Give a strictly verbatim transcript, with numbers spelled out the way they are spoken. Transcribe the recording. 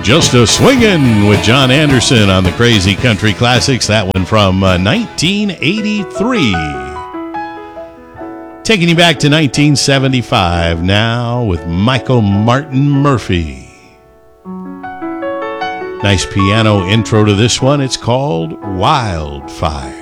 Just a Swingin' with John Anderson on the Crazy Country Classics. That one from uh, nineteen eighty-three. Taking you back to nineteen seventy-five now with Michael Martin Murphey. Nice piano intro to this one. It's called Wildfire.